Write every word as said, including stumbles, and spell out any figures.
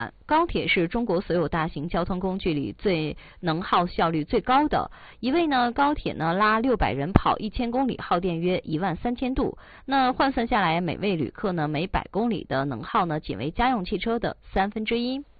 高铁是中国所有大型交通工具里最能耗效率最高的。一位呢，高铁呢拉六百人跑一千公里，耗电约一万三千度。那换算下来，每位旅客呢每百公里的能耗呢仅为家用汽车的三分之一。